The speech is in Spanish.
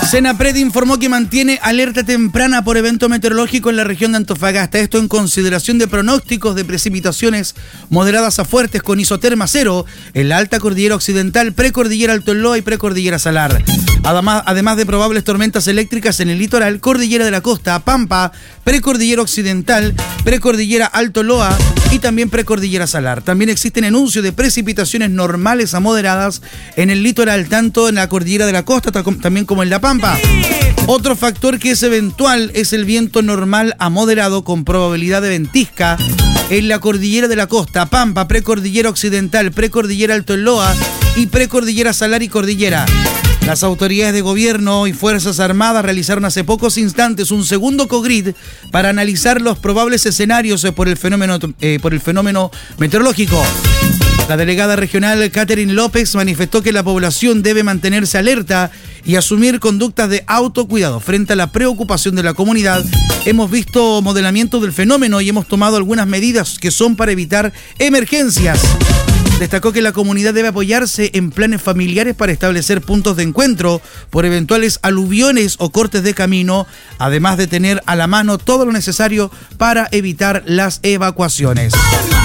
Senapred informó que mantiene alerta temprana por evento meteorológico en la región de Antofagasta. Esto en consideración de pronósticos de precipitaciones moderadas a fuertes con isoterma cero en la alta cordillera occidental, precordillera Alto Loa y precordillera Salar. Además de probables tormentas eléctricas en el litoral, cordillera de la costa, Pampa, precordillera occidental, precordillera Alto Loa y también precordillera Salar. También existen anuncios de precipitaciones normales a moderadas en el litoral, tanto en la cordillera de la costa también como en la Pampa. Otro factor que es eventual es el viento normal a moderado con probabilidad de ventisca en la cordillera de la costa, Pampa, precordillera occidental, precordillera Alto Loa y precordillera Salar y cordillera. Las autoridades de gobierno y Fuerzas Armadas realizaron hace pocos instantes un segundo COGRID para analizar los probables escenarios por el fenómeno meteorológico. La delegada regional Catherine López manifestó que la población debe mantenerse alerta y asumir conductas de autocuidado. Frente a la preocupación de la comunidad, hemos visto modelamiento del fenómeno y hemos tomado algunas medidas que son para evitar emergencias. Destacó que la comunidad debe apoyarse en planes familiares para establecer puntos de encuentro por eventuales aluviones o cortes de camino, además de tener a la mano todo lo necesario para evitar las evacuaciones.